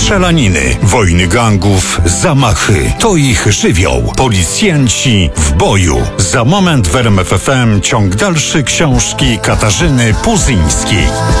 Strzelaniny, wojny gangów, zamachy. To ich żywioł. Policjanci w boju. Za moment w RMF FM ciąg dalszy książki Katarzyny Puzyńskiej.